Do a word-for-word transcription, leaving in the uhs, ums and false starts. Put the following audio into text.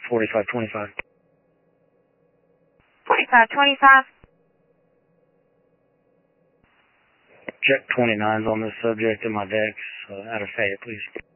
forty-five twenty-five. forty-five twenty-five. Check twenty-nines on this subject in my decks. Uh, out of Fayette, please.